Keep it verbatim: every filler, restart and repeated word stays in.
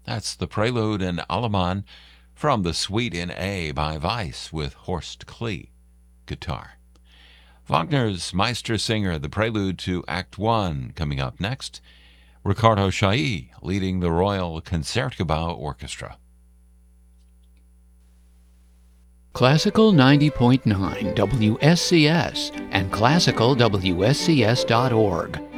That's the Prelude in Alaman from the Suite in A by Weiss with Horst Klee, guitar. Wagner's Meistersinger, the Prelude to Act One, coming up next. Ricardo Chailly leading the Royal Concertgebouw Orchestra. Classical ninety point nine W S C S and classical W S C S dot org